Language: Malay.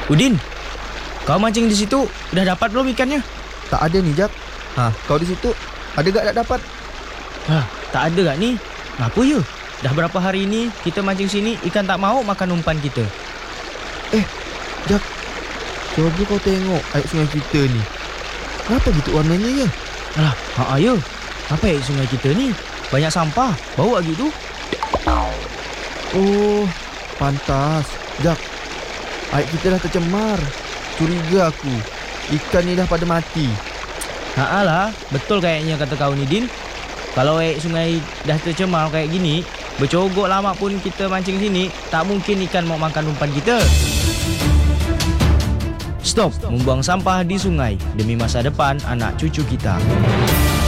Udin, kau mancing di situ udah dapat belum ikannya? Tak ada ni, Jak. Kau di situ ada gak tak dapat? Tak ada gak ni? Ngapa ya? Dah berapa hari ni kita mancing sini, ikan tak mau makan umpan kita. Jak, coba kau tengok air sungai kita ni. Kenapa gitu warnanya ya? Alah, ya. Apa air sungai kita ni? Banyak sampah, bau lagi tu. Oh, pantas. Jak, air kita dah tercemar. Curiga aku, ikan ni dah pada mati. Lah, betul kayaknya kata kau ni, Din. Kalau air sungai dah tercemar kayak gini, bercogok lama pun kita mancing sini, tak mungkin ikan mau makan umpan kita. Stop membuang sampah di sungai demi masa depan anak cucu kita.